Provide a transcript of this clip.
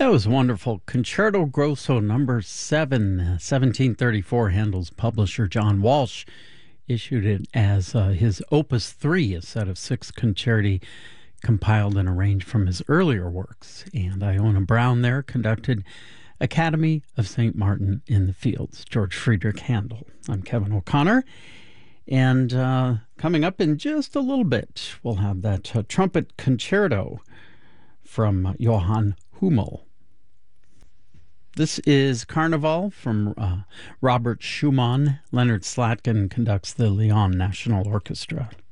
That was wonderful. Concerto Grosso number 7, 1734. Handel's publisher, John Walsh, issued it as his Opus 3, a set of 6 concerti compiled and arranged from his earlier works. And Iona Brown there conducted Academy of St. Martin in the Fields, George Friedrich Handel. I'm Kevin O'Connor. And coming up in just a little bit, we'll have that trumpet concerto from Johann Hummel. This is Carnival from Robert Schumann. Leonard Slatkin conducts the Lyon National Orchestra.